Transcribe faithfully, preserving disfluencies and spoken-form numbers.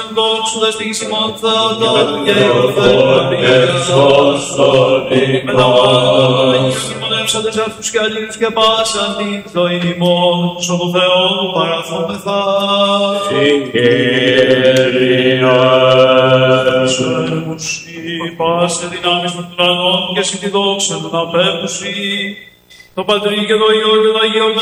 δόξου δεσπίγης ημών Θεότο και με τα μάτια ημών αυτούς και αλλήλους και πάσαν την ζωή ημών, σω του Θεού παραθόμεθα. Συγχαίρια. Σου έρμουσι, πάσε δυνάμεις των ουρανών και συ τη δόξα των απέπουσι, το Πατρί και το Υιό και το Αγίο